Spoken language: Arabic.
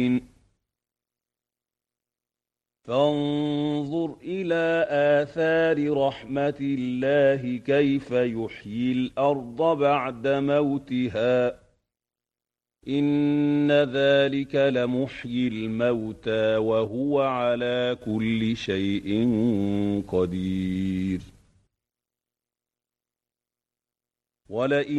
فانظر إلى آثار رحمة الله كيف يحيي الأرض بعد موتها إن ذلك لمحيي الموتى وهو على كل شيء قدير ولئن